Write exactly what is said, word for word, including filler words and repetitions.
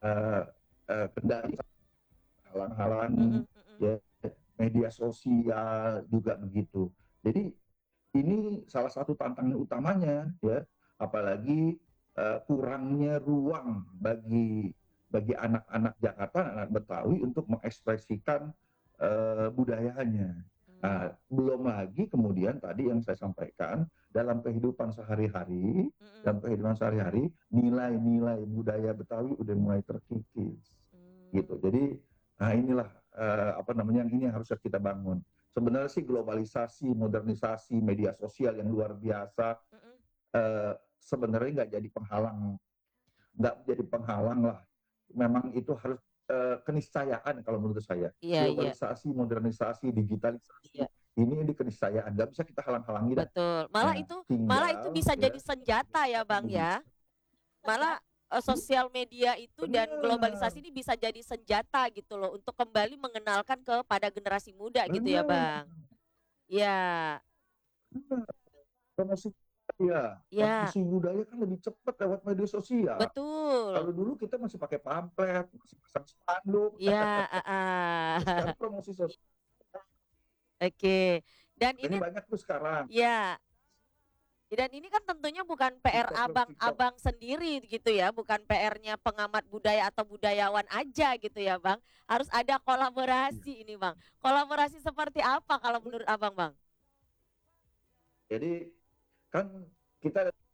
eee eee, kendali halang-halangi, Mhm mhm. ya, media sosial juga begitu. Jadi, ini salah satu tantangan utamanya ya, apalagi, eee, kurangnya ruang bagi bagi anak-anak Jakarta, anak Betawi untuk mengekspresikan, eee, budayanya. Mmm. Nah, belum lagi kemudian tadi yang saya sampaikan, dalam kehidupan sehari-hari Mhm. dalam kehidupan sehari-hari, nilai-nilai budaya Betawi udah mulai terkikis, gitu. Mmm. Jadi, nah inilah, eee, apa namanya, ini yang harusnya kita bangun. Sebenarnya sih globalisasi, modernisasi, media sosial yang luar biasa, Mhm. eee, sebenarnya nggak jadi penghalang nggak jadi penghalang lah. Memang itu harus, eee, keniscayaan kalau menurut saya. Iya iya. Globalisasi, modernisasi, digitalisasi, Iya. ini ini keniscayaan, nggak bisa kita halang-halangi dah. Betul, malah Nah, itu malah itu tinggal bisa jadi ya senjata ya, Bang, ya. Malah, eee, sosial media itu dan globalisasi Bener. ini bisa jadi senjata gitu loh, untuk kembali mengenalkan kepada generasi muda gitu ya, Bener. Bang. Iya. Bener. Promosi iya, Iya. promosi budaya kan lebih cepet lewat media sosial. Betul. Kalau dulu kita masih pakai pamflet, masih pasang spanduk. Iya, Kalau sekarang heeh. promosi sos Oke, dan Ini ini banyak tuh sekarang. iya. Dan ini kan tentunya bukan P R TikTok terus TikTok. Abang-abang sendiri gitu ya, bukan P R-nya pengamat budaya atau budayawan aja gitu ya, Bang. Harus ada Iya. kolaborasi ini, Bang. Kolaborasi seperti apa kalau Bet menurut Abang, Bang? Jadi, kan kita